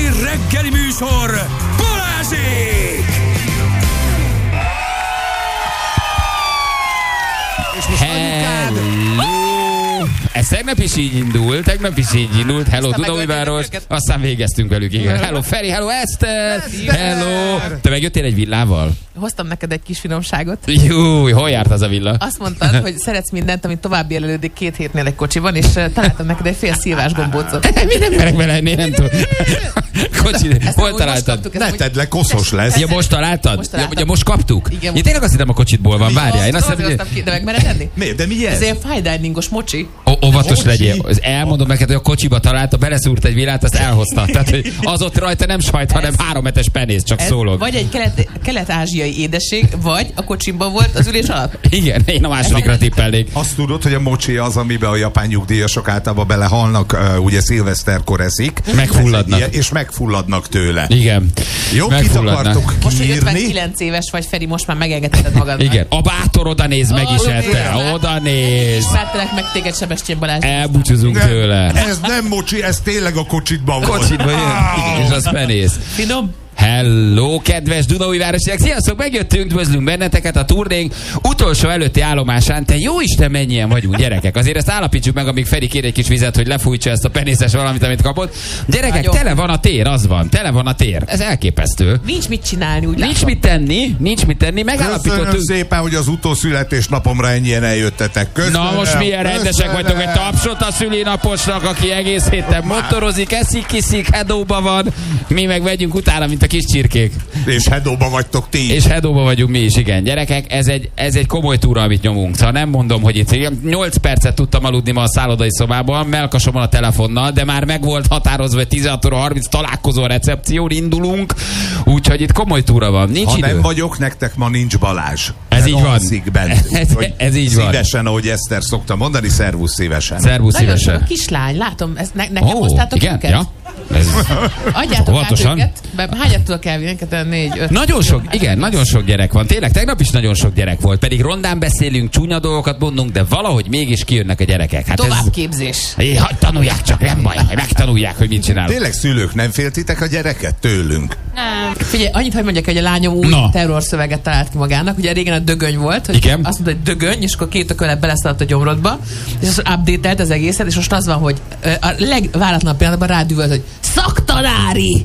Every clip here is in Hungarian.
reggeli műsor, Balázsék! És most Ez tegnap is így indult. Hello Dunaújváros, aztán végeztünk velük, igen. Hello Feri, hello Eszter, hello. Te megjöttél egy villával? Hoztam neked egy kis finomságot. Júj, hol járt az a villa? Azt mondtad, hogy szeretsz mindent, amit tovább élelődik 2 hétnél egy kocsiban, és találtam neked egy fél szilvás gombócot. Mi nem merek bele ennél, nem tudom. Kocsi, hol találtad? Ne tedd le, koszos lesz. Ja, most találtad? Ja, most kaptuk? Igen. Én tényleg azt hittem a kocsitból van, várjál. Én azt hoztam ki, de megmered enni? Miért? De mi ez? Ez ilyen fine diningos mocsi. Óvatos legyél. Elmondom neked, hogy a kocsiba találta, beleszúrt egy villát, azt elhozta. Tehát, hogy az ott rajta nem sajt, hanem 3 hetes penész, csak szólok. Vagy egy kelet-ázsiai édesség, vagy a kocsimban volt az ülés alatt. Igen, én a másodikra tippelnék. Azt tudod, hogy a mocsi az, amiben a japán nyugdíjasok általában belehalnak, ugye szilveszterkor eszik. Megfulladnak. És megfulladnak tőle. Igen. Jó, kit akartuk most, hogy kiírni? 59 éves vagy, Feri, most már megengedheted magadnak. Igen. A bátor oda néz meg is este. Oda néz. Ismertelek meg téged, Sebestyén Balázs. Elbúcsúzunk tőle. Ez nem mocsi, ez tényleg a kocsitban volt. Kocsidban jön, és az penész. Finom. Hello, kedves Dunaújvárosiak! Sziasztok, megjöttünk, üdvözlünk benneteket a turnénk utolsó előtti állomásán. Te jó Isten, mennyien vagyunk, gyerekek! Azért ezt állapítsuk meg, amíg Feri kér egy kis vizet, hogy lefújtsa ezt a penészes valamit, amit kapott. Gyerekek, nagyon. Tele van a tér, az van, tele van a tér. Ez elképesztő. Nincs mit csinálni, úgy Nincs mit tenni, megállapítottunk. Köszönöm szépen, hogy az utószületésnapomra ennyien eljöttetek. Köszönöm. Na most milyen rendesek vagytok, egy tapsot a szülinaposnak, aki egész héten motorozik, eszik, hedóba van. Mi meg vegyünk utána, mint a kis csirkék. És hedóba vagytok ti. És hedóba vagyunk mi is, igen. Gyerekek, ez egy komoly túra, amit nyomunk. Szóval nem mondom, hogy itt 8 percet tudtam aludni ma a szállodai szobában, melkasomon a telefonnal, de már meg volt határozva, hogy 16:30 találkozó a recepción, indulunk, úgyhogy itt komoly túra van. Nincs idő. Nem vagyok, nektek ma nincs Balázs. Ez így van. Ez így van. Szívesen, ahogy Eszter szokta mondani, szervusz szívesen. Szervusz szívesen. Nagyon kislány, látom, ezt nekem hoztátok igen? őket? Ja. Adjátok át őket. Hányatól kell vinni? 4, 5. Nagyon sok gyerek van. Tényleg, tegnap is nagyon sok gyerek volt. Pedig rondán beszélünk, csúnya dolgokat mondunk, de valahogy mégis kijönnek a gyerekek. Hát továbbképzés. Tanulják csak, nem baj, megtanulják, hogy mit csinálunk. Tényleg szülők, nem féltitek a gyereket tőlünk? Nem. Figyelj, annyit, hogy mondjak, hogy a lányom új terrorszöveget talált ki magának. Ugye régen a dögöny volt, hogy igen? Azt mondta, hogy dögöny, és akkor 2 ökölet beleszaladt a gyomrodba, és azt update-elt az egészet, és most az van, hogy a legváratlanabb pillanatban rádüvölt, hogy szaktanári!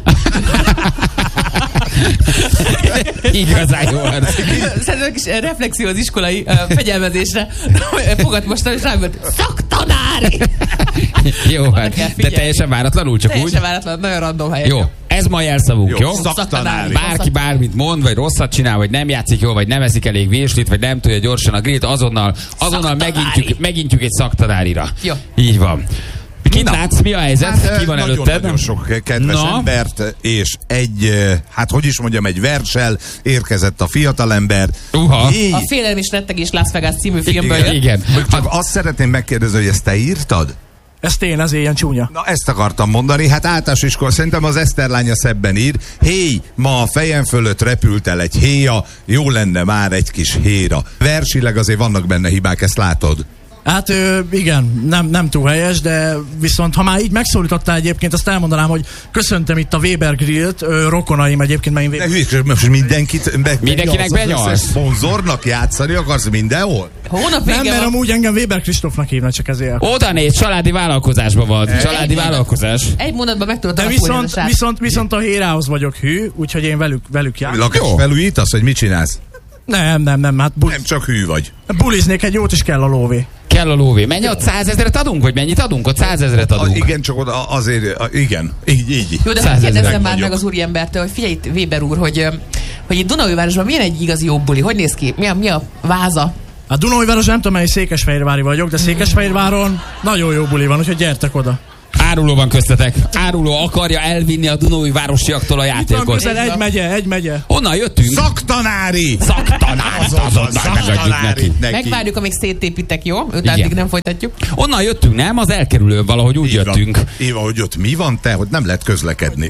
Igazán jó arc. Szerintem kis reflexió az iskolai fegyelmezésre. Fogad most, és rábölt, szaktanári! Jó, de teljesen váratlanul, csak teljesen váratlan, nagyon random helyen. Jó, ez ma jelszavunk, jó? Szaktanári. Bárki bármit mond, vagy rosszat csinál, vagy nem játszik jól, vagy nem eszik elég virslit, vagy nem tudja gyorsan a grillt, azonnal megintjük egy szaktanárira. Jó. Így van. Kit látsz? Mi a helyzet? Ki van előtted? Nagyon sok kedves embert, és egy verssel érkezett a fiatalember. A Félelem és rettegés Las Vegas című filmből jött. Igen. Csak azt szeretném megkérdezni, hogy ezt te írtad? Ezt én, ez ilyen csúnya. Na, ezt akartam mondani, hát általános iskola, szerintem az Eszter lánya szebben ír. Héj, ma a fejem fölött repült el egy héja, jó lenne már egy kis héra. Versileg azért vannak benne hibák, ezt látod? Hát igen, nem túl helyes, de viszont ha már így megszólítottál egyébként, azt elmondanám, hogy köszöntem itt a Weber Grillt, rokonaim egyébként, mert én De hülyes, most mindenkinek benyalsz. Szponzornak játszani akarsz mindenhol? Nem, mert amúgy engem Weber Kristófnak hívnak, csak ezért. Oda néz, családi vállalkozásban van. Családi vállalkozás. Egy mondatban meg tudod De viszont a hérához vagyok hű, úgyhogy én velük járok. Lakásfelújítasz, hogy mit csinálsz? Nem, hát nem csak hű vagy. Buliznék egy jót, és kell a lóvé. Kell a lóvé. Mennyi ott 100 000-et adunk, vagy mennyit adunk? Ott 100 000-et adunk. Igen, csak oda azért, igen. Így. Jó, de kérdezzem már meg az úriembertől, hogy figyelj itt, Weber úr, hogy itt Dunaújvárosban milyen egy igazi jó buli? Hogy néz ki? Mi a váza? A Dunaújváros nem tudom, mely Székesfehérvári vagyok, de Székesfehérváron nagyon jó buli van, úgyhogy gyertek oda. Áruló van köztetek. Áruló akarja elvinni a Dunaújvárosiaktól a játékot. Itt van közel egy megye. Honnan jöttünk? Szaktanári! Szaktanári! Megvárjuk, amíg széttépitek, jó? Addig nem folytatjuk. Onnan jöttünk, nem? Az elkerülő valahogy úgy jöttünk. Éva, hogy ott mi van te, hogy nem lehet közlekedni?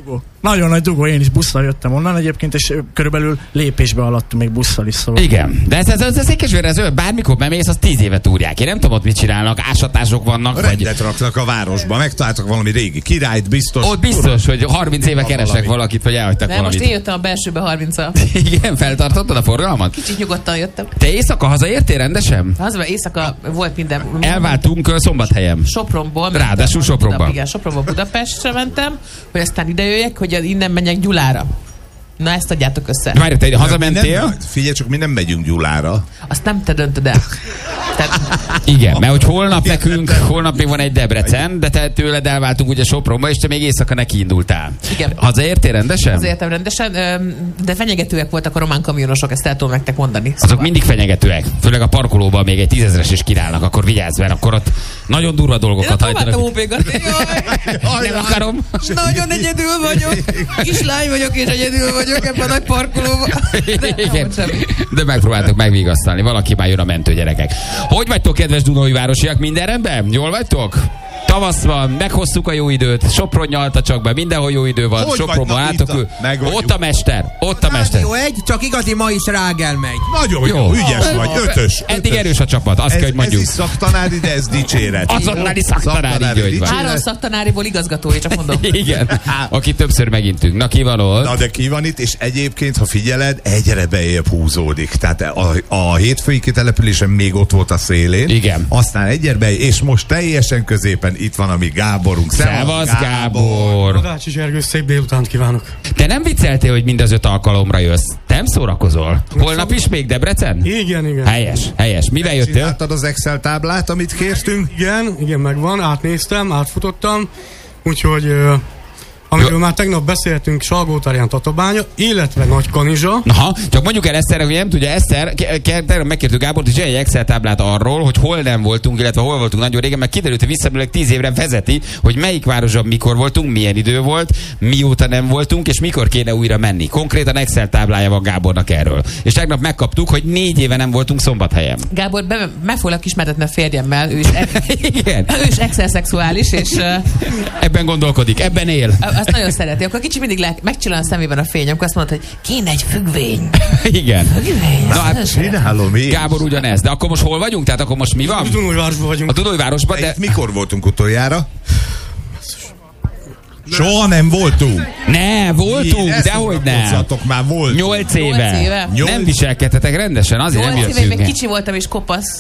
Nagyon nagy dugó, én is busszal jöttem onnan egyébként, és körülbelül lépésbe alattunk még busszal is, szóval. Igen, de ez Székesfehérre bármikor bemész, az 10 éve túrják. Én nem tudom, ott mit csinálnak, ásatások vannak. Rendet raknak a városba, megtaláltak valami régi királyt, biztos. Ott biztos, hogy 30 éve keresnek valakit, vagy elhagytak De valamit. most én jöttem a belsőbe 30-al. Igen, feltartottad a forgalmat? Kicsit nyugodtan jöttem. Te éjszaka hazaértél rendesen? Hazba éjszaka volt minden. Elváltunk Szombathelyem. Sopronból. Ráadásul Sopronban. Igen, Sopronból Budapestre mentem, hogy aztán ide jöjjek, hogy innen menjek Gyulára. Na, ezt adjátok össze. Várj, te hazamentél? Figyelj csak, mi nem megyünk Gyulára. Azt nem te döntöd el. Igen, mert hogy holnap még van egy Debrecen, de te tőled elváltunk ugye Sopronba, és te még éjszaka neki indultál. Igen. Hazaértél rendesen? Hazaértem rendesen, de fenyegetőek voltak a román kamionosok, ezt el tudom nektek mondani. Azok mindig fenyegetőek. Főleg a parkolóban még egy 10 000-es is királnak, akkor vigyázz, mert akkor ott nagyon durva dolgokat hajtanak. Nem akarom. Nagyon egyedül vagyok. Kislány vagyok, és egyedül vagyok ebben a nagy parkolóban. De megpróbáltok megvigasztalni. Valaki már jön a mentő, gyerekek. Hogy vagytok, kedves Dunaújvárosiak? Minden rendben? Jól vagytok? Tavasz van, meghoztuk a jó időt, Sopron nyalta csak be, mindenhol jó idő van, Sopronban álltok, ott a mester, ott a mester. Jó, egy, csak igazi ma is Rágel megy. Nagyon jó, ügyes vagy, 5-ös. Eddig erős a csapat, azt kell, hogy mondjuk. Ez is szaktanári, de ez dicséret. Azonnali szaktanári, így vagy. 3 szaktanáriból igazgatói, csak mondom. Igen, aki többször megintünk. Na, ki van ott? Na, de ki van itt, és egyébként, ha figyeled, egyre beljebb húzódik. Tehát a hétfői kitelepülésen még ott volt a szélén. Igen. Aztán egyre beljebb, és most teljesen középen itt van a mi Gáborunk. Szevasz, Gábor! Badácsi Zsergő, szép délutánt kívánok! Te nem vicceltél, hogy mind az 5 alkalomra jössz? Te nem szórakozol? Holnap is még Debrecen? Igen. Helyes. Mivel jöttél? Csináltad az Excel táblát, amit kértünk? Igen, megvan, átnéztem, átfutottam, úgyhogy amiről már tegnap beszéltünk, Salgótarján Tatabánya, illetve Nagykanizsa. Aha, csak mondjuk el Eszterre, hogy nem tudja, Eszter, tegnap megkértük Gábort, hogy egy Excel táblát arról, hogy hol nem voltunk, illetve hol voltunk nagyon régen, mert kiderült, hogy visszamenőleg 10 évre vezeti, hogy melyik városban mikor voltunk, milyen idő volt, mióta nem voltunk, és mikor kéne újra menni. Konkrétan Excel táblája van Gábornak erről. És tegnap megkaptuk, hogy 4 éve nem voltunk Szombathelyen. Gábor, meg foglak ismertetni a férjemmel, ő is, Igen. Ő is Excel szexuális, és ebben gondolkodik, ebben él. azt nagyon szereti. Akkor kicsi mindig megcsillan a szemében a fény, akkor azt mondod, hogy kéne egy függvény. Igen. Függvény. Na, hát csinálom én. Gábor ugyanez. De akkor most hol vagyunk? Tehát akkor most mi van? A Dunaújvárosban vagyunk. A Dunaújvárosban, De itt mikor voltunk utoljára? Soha nem voltunk. Ne, voltunk, dehogy nem. Már volt. 8 éve. 8 éve. Nem viselkedtetek rendesen, azért nem 8 éve jöttünk. még kicsi voltam és kopasz.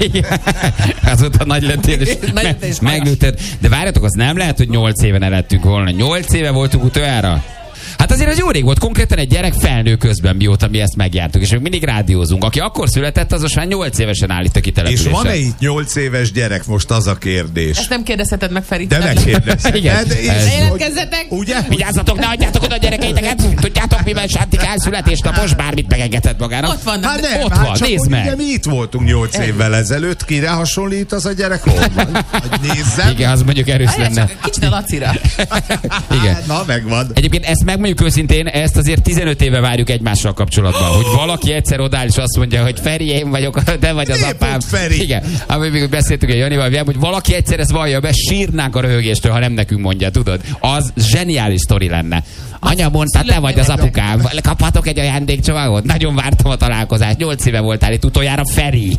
Azóta nagy lettél, és Nagy lettél, és megnőtted. De várjatok, az nem lehet, hogy 8 éve ne lettünk volna. 8 éve voltunk utoljára? Hát azért az jó rég volt, konkrétan egy gyerek felnő közben, mióta mi ezt megjártuk, és még mindig rádiózunk. Aki akkor született, az most már 8 évesen áll itt a kitelepülésen. És van-e itt 8 éves gyerek? Most az a kérdés. Ezt nem kérdezheted meg, Feri. De megkérdezheted. Igen. Jelentkezzetek! Ugye? Vigyázzatok, ne adjátok oda a gyerekeiteket! Tudjátok, mivel Sántikán születésnapos, bármit megengedhet magának. Ott vannak. Hát nem, Ott hát van, csak nézd hogy meg. Ugye mi itt voltunk 8 évvel ezelőtt, kire hasonlít az a gyerek? Hol van? Hogy nézzem. Igen, az mondjuk erős Várjál lenne. csak, kicsit a Lacira. Igen. Hát, na, megvan. Egyébként ezt megmondjuk őszintén, ezt azért 15 éve várjuk egymással kapcsolatban, hogy valaki egyszer odáll és azt mondja, hogy Feri, én vagyok, te vagy az Épp apám. ott Feri. Igen. Amit még beszéltünk a Janival, hogy valaki egyszer ezt vallja be, sírnánk a röhögéstől, ha nem nekünk mondja, tudod? Az zseniális sztori lenne. Anya mondta, te vagy az apukám. Kaphatok egy ajándékcsomagot? Nagyon vártam a találkozást. 8 éve voltál itt utoljára, Feri.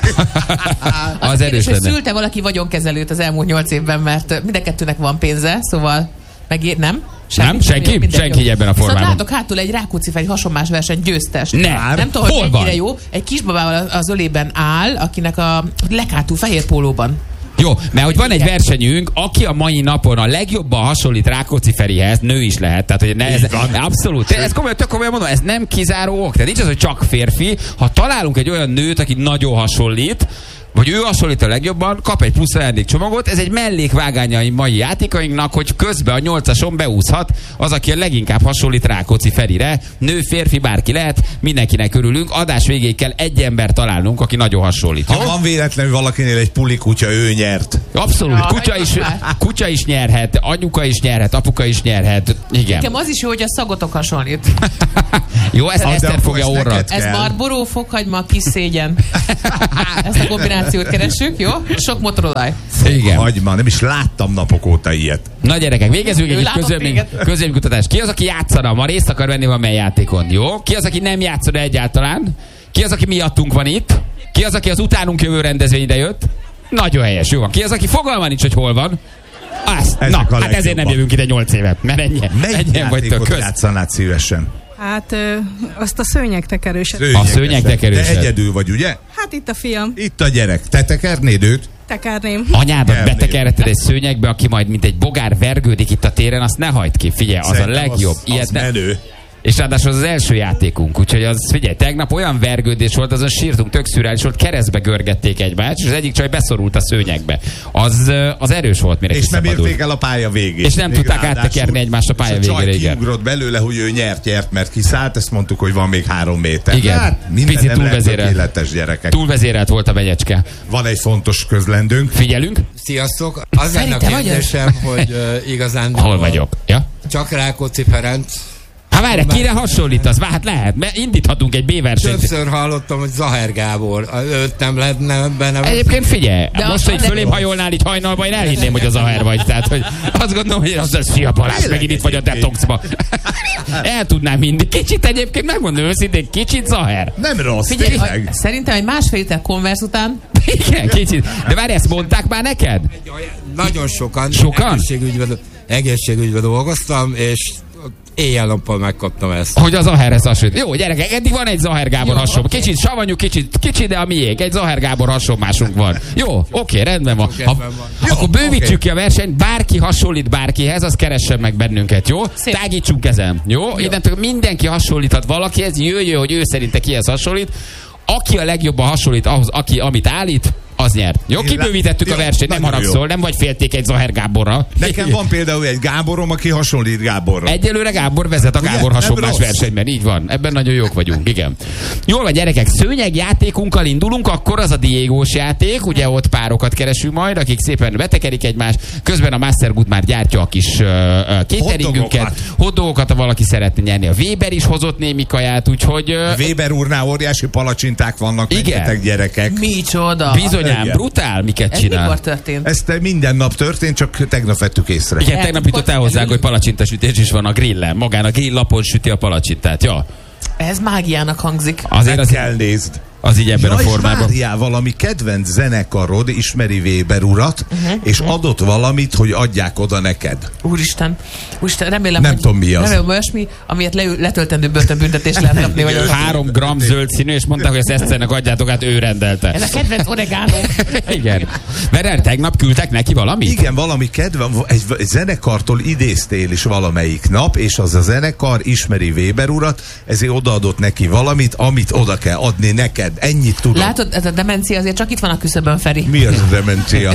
Az erős És hogy lenne. szülte valaki vagyonkezelőt az elmúlt 8 évben, mert mind a kettőnek van pénze, szóval nem? Nem? Senki? Jó, minden Senki jó. ebben a formában. Viszont látok hátul egy Rákóczi-Feri hasonlás verseny győztest. Nem tudom, Hol hogy van? mennyire jó. Egy kisbabával az ölében áll, akinek a leghátul fehér pólóban. Jó, mert hogy van egy versenyünk, aki a mai napon a legjobban hasonlít Rákóczi Ferihez, nő is lehet, tehát hogy ez abszolút, ez tök komolyan mondom, ez nem kizáró ok, tehát nincs az, hogy csak férfi, ha találunk egy olyan nőt, aki nagyon hasonlít, vagy ő hasonlít a legjobban, kap egy plusz ajándékcsomagot, ez egy mellékvágánya a mai játékainknak, hogy közben a 8-ason beúszhat az, aki a leginkább hasonlít Rákóczi Ferire. Nő, férfi, bárki lehet, mindenkinek örülünk. Adás végéig kell egy ember találnunk, aki nagyon hasonlít. Ha van véletlenül valakinél egy puli kutya, ő nyert. Abszolút, kutya is nyerhet, anyuka is nyerhet, apuka is nyerhet. Igen. Nekem az is jó, hogy a szagotok hasonlít. Jó, ezt Eszter fogja orra. Ez Marlboro, fokhagyma, kis szégyen. Ezt a kombinációt információt keressük, jó? Sok motorolaj. Igen. Hagyma, nem is láttam napok óta ilyet. Na gyerekek, végezzünk egy Látok közvéleménykutatást. Ki az, aki játszana? Ma részt akar venni valamely játékon, jó? Ki az, aki nem játszana egyáltalán? Ki az, aki miattunk van itt? Ki az, aki az utánunk jövő rendezvényre jött? Nagyon helyes, jó van. Ki az, aki fogalma nincs, hogy hol van? Azt. Na, hát ezért nem jövünk ide 8 évet, mert Melyik játékot játszanád szívesen? Hát azt a szőnyegtekerőset. A szőnyegtekerőset. De egyedül vagy, ugye? Hát itt a fiam. Itt a gyerek. Te tekernéd őt? Tekerném. Anyádat betekerheted egy szőnyegbe, aki majd mint egy bogár vergődik itt a téren, azt ne hagyd ki. Figyelj, az Szerintem a legjobb. Az menő. És ráadásul az első játékunk, úgyhogy az, figyelj, tegnap olyan vergődés volt, azon sírtunk, tök szürreális volt, keresztbe görgették egymást, és az egyik csaj beszorult a szőnyegbe. Az erős volt, mire és nem kiszabadult. érték el a pálya végét. És nem tudták áttekerni egymást a pálya végére. A csaj kiugrott belőle, hogy ő nyert, mert kiszállt, ezt mondtuk, hogy van még 3 méter. Igen, hát, picit túlvezérelt. Gyerekek. Túlvezérelt volt a menyecske. Van egy fontos közlendőnk. Figyelünk. Sziasztok! Az lenne a kérdésem, hogy igazán... Hol vagyok? Ja? Csak Rákóczi Ferenc. Hát várj, kire hasonlítasz? Hát lehet, mert indíthatunk egy B-versenyt. Többször hallottam, hogy Zaher Gábor. Őt nem lehetne benne. Egyébként figyelj, de most, hogy fölém hajolnál így hajnalba, én elhinném, hogy az Zaher vagy. Tehát, hogy azt gondolom, hogy az Szia Balázs, megint itt vagy a detoxba. El tudnám mindig. Kicsit egyébként, megmondom őszintén, kicsit Zaher. Nem rossz, Figyelj, szerintem egy másfél liter Converse után... Igen, kicsit. De várj, ezt mondták már neked? Nagyon sokan. Sokan? Egészségügyben dolgoztam, és éjjel-nappal megkaptam ezt. Hogy a Zaherhez hasonlít. Jó, gyerekek, eddig van egy Zaher Gábor hasonló. Kicsit savanyú, kicsit, de a miénk. Egy Zaher Gábor hasonlásunk van. Jó, oké, rendben van. Akkor bővítsük ki a versenyt, bárki hasonlít bárkihez, az keressen meg bennünket, jó? Szép. Tágítsunk ezen, jó? Innentől mindenki hasonlíthat valakihez, jöjjön, hogy ő szerinte kihez hasonlít. Aki a legjobban hasonlít ahhoz, amit állít, az nyert. Jó, kibővítettük a versenyt, nem haragszol, nem vagy félték egy Zaher Gáborra. Nekem van például egy Gáborom, aki hasonlít Gáborra. Egyelőre Gábor vezet a Gábor hasonlás versenyben, így van. Ebben nagyon jók vagyunk, igen. Jól van, gyerekek, szőnyegjátékunkkal indulunk, akkor az a Diégós játék, ugye ott párokat keresünk majd, akik szépen betekerik egymást, közben a Mastergood már gyártja a kis cateringünket, hotdogokat, ha valaki szeretne nyerni. A Weber is hozott némi kaját, úgyhogy... Weber úrnál óriási palacsinták vannak, igen. Gyerekek. Micsoda! Bizonyám, brutál, miket csinál. Ez mikor történt? Ez minden nap történt, csak tegnap vettük észre. Igen, tegnap jutott el hozzá, hogy palacsintasütés is van a grillen. Magán a grill lapon süti a palacsintát, ja. Ez mágiának hangzik. Azért az kell nézd. Az így ebben a formában. Várjál, valami kedvenc zenekarod ismeri Weber urat, és adott valamit, hogy adják oda neked. Úristen, remélem, nem hogy, tudom mi az. Remélem, olyasmi, amiért letöltendő börtönbüntetést lehet kapni. Vagy 3 gram zöld színű, és mondták, hogy ezt Eszternek adjátok, hát ő rendelte. Ez a kedvenc oregano. Igen. Mert tegnap küldtek neki valamit? Igen, valami egy zenekartól idéztél is valamelyik nap, és az a zenekar ismeri Weber urat, ezért odaadott neki valamit, amit oda kell adni neked. Ennyit tudom. Látod, ez a demencia azért csak itt van a küszöbön, Feri. Mi az a demencia?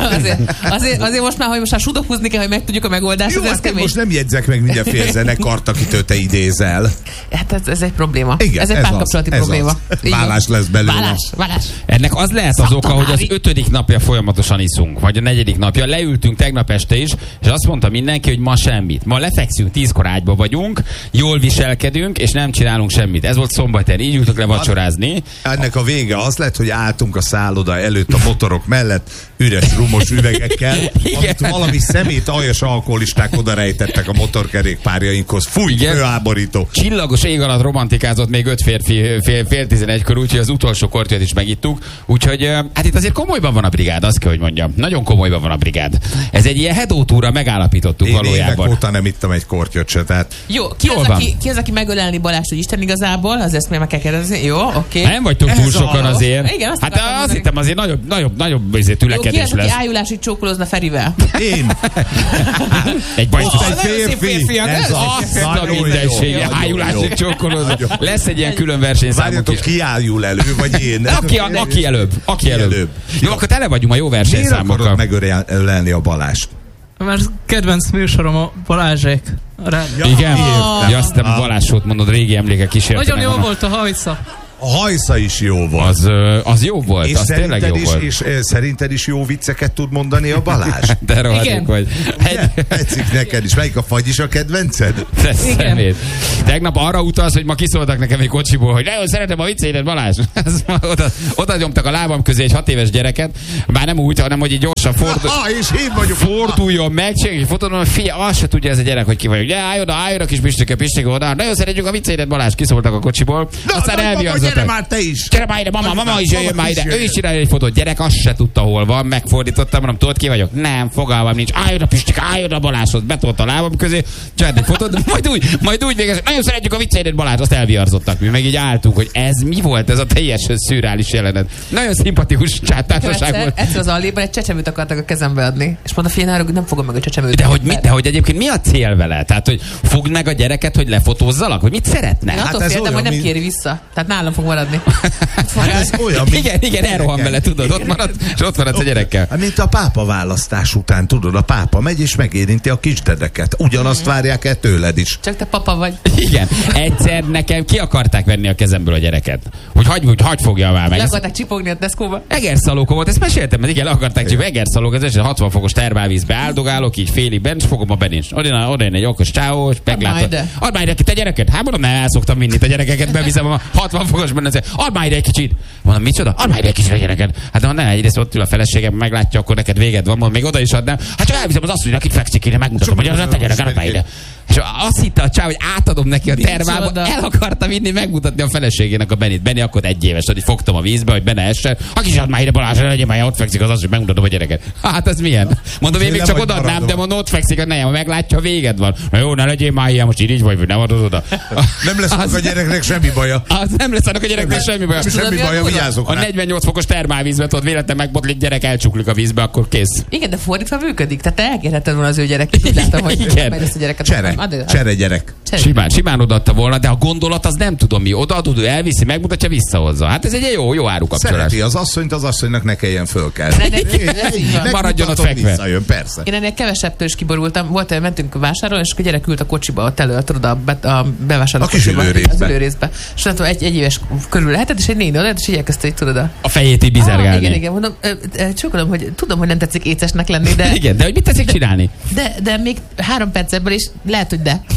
azért most már sudokuzni kell, hogy megtudjuk a megoldást. Jó, hát most nem jegyzek meg mindenféle zenekart, akitől te idézel. Hát ez egy probléma. Igen, ez egy párkapcsolati probléma. Vállás lesz belőle. Vállás. Ennek az lehet az oka, hogy az 5. napja folyamatosan iszunk, vagy a 4. napja. Leültünk tegnap este is, és azt mondta mindenki, hogy ma semmit. Ma lefekszünk, 10-kor ágyba vagyunk, jól viselkedünk, és nem csinálunk semmit. Ez volt szombaton, így ültök le vacsorázni. Ennek a vége az lett, hogy álltunk a szálloda előtt a motorok mellett, üres rumos üvegekkel, amit valami szemét aljas alkoholisták oda rejtettek a motorkerékpárjainkhoz. Fúj, főáborító. Csillagos ég alatt romantikázott még 5 férfi fél 11-kor, úgyhogy az utolsó kortyot is megittuk. Úgyhogy hát itt azért komolyban van a brigád, azt kell, hogy mondjam. Nagyon komolyban van a brigád. Ez egy ilyen hedótúra, megállapítottuk valójában. Évek óta nem ittam egy kortyot se, tehát... Jó, ki az, aki megölelni Balást, hogy Isten igazából? Az ezt még meg kell kérdezni. Jó, oké. Nem vagytok túl sokan azért. Igen, hát azt hittem azért nagyobb tülekedés lesz. Jó, ki az, aki ájulásig csókolózna Ferivel? Én. Egy bajszos. Egy férfi. Ez a mindenség. Ájulásig csókolózna. Lesz egy ilyen külön versenyszámunk is. Várjatok, ki ájul elő, vagy én? Aki előbb. Jó, akkor tele vagyunk a jó versenyszámokkal. Miért akarod megölelni a Balást? Mert kedvenc műsorom a Balázsék. Igen? Ja, azt a Balázsot mondod, régi emlékek kísértenek. Nagyon jó volt a hajsza. A hajsza is jó volt. Az jó volt, És az tényleg jó volt. És szerinted is jó vicceket tud mondani a Balázs? De rohadék vagy. Tetszik neked is. Melyik a fagy is a kedvenced? Szemét. Tegnap arra utalsz, hogy ma kiszóltak nekem egy kocsiból, hogy nagyon szeretem a vicceidet, Balázs. Oda nyomtak a lábam közé egy 6 éves gyereket, bár nem úgy, hanem hogy így gyorsan forduljon meg, csinálj egy fotót, hogy figyelj, azt se tudja ez a gyerek, hogy ki vagyok. De állj oda kis Pistike oda. Nagyon szeretjük a vicceidet, Balázs, kiszóltak a kocsiból. Aztán elviarzottak. Gyere már te is! Gyere már ide, mama is jöjjön már ide. Ő is csinálja egy fotót. Gyerek azt se tudta, hol van. Megfordítottam, mondom, tudod ki vagyok? Nem, fogalmam nincs. Állj oda, Pistike, állj oda Balázshoz. Betolt a lábam közé, csinált egy fotót, majd úgy végez. Nagyon szeretjük a vicceidet, Balázs, azt elviarzottak. Mi meg így álltunk, hogy ez mi volt, ez a teljesen szürreális jelenet. Nagyon szimpatikus csáttársaság volt. Egyszer az Aldiban egy csecsemőt akartak a kezembe adni. És mondta, figyelj, nem fogom meg a csecsemőt. De hogy egyébként mi a cél vele? Tehát, hogy fogd meg a gyereket, hogy lefotózzalak? Hogy mit szeretne? Én attól féltem, hogy nem kéri vissza. Tehát nálam fog maradni. Ez olyan, igen, elrohan vele, tudod, ott maradsz a gyerekkel. Mint a pápa választás után, tudod, a pápa megy és megérinti a kisdedeket. Ugyanazt várják el tőled is. Csak te papa vagy. Igen. Egyszer nekem ki akarták venni a kezemből a gyereket. Hogy hagy fogja már meg. Le akarták csipogni a Tesco-ba. Egerszalóka volt, ezt meséltem, mert igen, le akarták csipogni. Egerszalók, ez 60 fokos termálvízbe áldogálok, így félig bent, és fogom a benincs. Oda egy okos csávó, és meglátott. Add már ide te gyereket. Hát mondom, nem el szoktam vinni a gyerekeket, beviszem a 60 fokosban. Add már ide egy kicsit. Mondom, micsoda? Add már ide egy kicsit a gyereket. Hát mondom, nem, egyrészt ott ül a feleségem, meglátja, akkor neked véged van, mondom, még oda is adnám. Hát csak elviszem az asszonynak, itt fekszik, ide megmutatom, hogy az a te gyerek, add már ide. És azt hitte a csáv, hogy átadom neki a termába, el akarta vinni, megmutatni a feleségének a Benit. Benni akkor 1 éves, hogy fogtam a vízbe, hogy benne essen. Ha kis add már ide, Balázs, legyen már, ott fekszik az hogy megmutatom a gyereket. Hát ez milyen? Mondom, én még csak odaadnám, de mondom, ott fekszik, hogy nem, meglátja, véged van. Na jó, ne legyél már ilyen, most így vagy, nem adod oda. Nem lesz a gyereknek semmi baja. Nem lesz a gyereknek semmi baja. Semmi baja, vigyázok. A 48 fokos termálvízbe, tudod, véletlen megbotlik, gyerek elcsuklik a vízbe, akkor kész. Igen, de fordítva működik. Tehát te elkérheted volna az ő gyereket. Úgy láttam, hogy ezt a gyereket. Csere gyerek. Simán odaadta volna, de a gondolat az nem tudom mi. Odaadod, ő elviszi, megmutatja, visszahozza. Hát ez egy jó árukapcsolás. Szereti az asszonyt, az asszonynak ne kelljen fölkelni. Maradjon ott fekve. Visszajön, persze. Én ennél kevesebbtől is kiborultam. Mentünk vásárolni, és a gyerek ült a kocsiba, ott elő, tudod, a bevásárló kocsiba. Az ülőrészbe. És mondtam, egy éves körül lehetett, és egy néni oda, és így elkezdte, tudod. A fejét így bizergálni. Igen, mondom, csókolom, hogy tudom, hogy nem tetszik écesnek lenni, de... Igen, de hogy mit tetszik csinálni? De még 3 perc ebből is lehet, hogy de.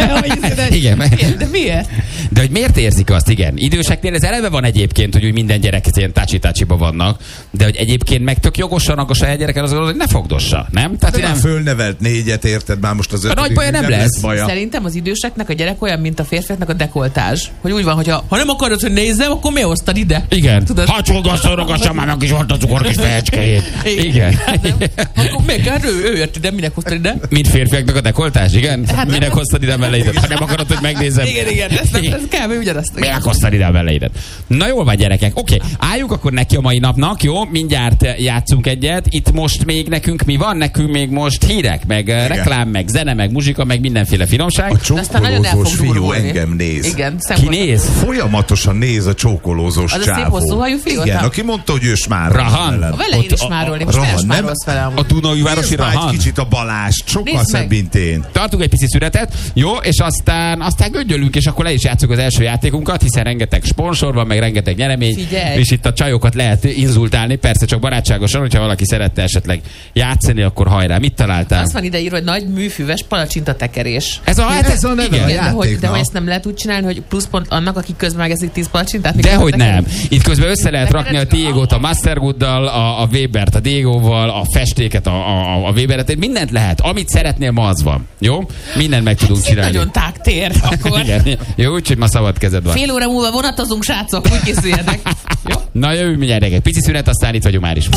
Igen. De miért? De hogy miért érzik azt, igen. Időseknél ez eleve van egyébként, hogy úgy minden gyerek ilyen tácsi-tácsiba vannak, de hogy egyébként meg tök jogosan a saját gyereken az, hogy ne fogdossa, nem? Tehát nem fölnevelt 4, érted már most az 5. A nagy baja nem lesz. Baja. Szerintem az időseknek a gyerek olyan, mint a férfiaknak a dekoltázs. Hogy úgy van, hogy ha nem akarod, hogy nézzem, akkor mi hoztad ide? Igen. Ha csogasszorogassam már meg is volt a cukor kis fejecskéjét. Igen. Akkor meg ő jött ide, minek hoztad ide? Mint férfiaknak a dekoltázs, igen? Hát minek hoztad ide melleidet? Ha nem akarod, hogy megnézem. Igen, ez kell, ugyanazt. Minek hoztad ide a melleidet? Na jól van, gyerekek. Oké, álljunk akkor neki a mai napnak, jó? Mindjárt játszunk egyet. Itt most még nekünk mi van? Nekünk még most hírek, meg reklám, meg zene, meg muzsika, meg mindenféle finomság. A csókolózós fiú engem néz. Igen, ki néz? Folyamatosan néz a csókolózós csávó. Az a szép hosszú hajú fiú? Igen, aki mondta, hogy ő smár. Rahan. Vele én is smárolni, most nem smárolsz vele amúgy. A Dunaújvárosi Rahan. Egy kicsit a Balázs, sokkal szebb, mint én. Tartunk egy pici szünetet, jó, és aztán göngyölünk, és akkor le is játszunk az első játékunkat, hiszen rengeteg sponsor van, meg rengeteg nyeremény. Figyelj. És itt a csajokat lehet inzultálni, persze csak barátságosan, hogyha valaki szerette esetleg játszani, akkor hajrá. Mit találtál? Azt van írva, hogy nagy műfüves palacsintatekerés. Ez a neve a játéknak. De hogy ezt nem lehet úgy csinálni, hogy pluszpont annak, aki közben megeszik 10 palacsintát? Dehogy nem. Itt közben össze lehet rakni a Diegót a Mastergooddal, a Webert a Diegóval, a festéket a Weberet, mindent lehet. Amit szeretnél, ma az van. Jó? Mindent meg tudunk csinálni. Nagyon tág tér, akkor. Igen. Jó, úgyhogy ma szabad kezed van. Fél óra múlva vonatozunk, srácok, úgy készüljenek. Jó? Na jövő mindjárt egy pici szünet, aztán itt vagyunk már is.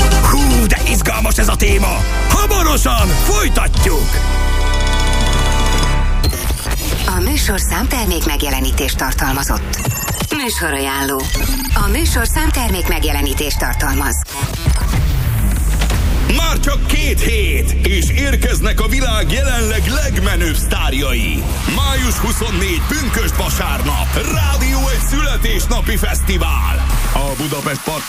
Hú, de izgalmas ez a téma! Hamarosan folytatjuk! A műsorszám termék megjelenítést tartalmazott. Műsorajánló. A műsorszám termék megjelenítést tartalmaz. Már csak 2 hét, és érkeznek a világ jelenleg legmenőbb sztárjai. Május 24, pünkösd vasárnap, Rádió egy születésnapi fesztivál. A Budapest Park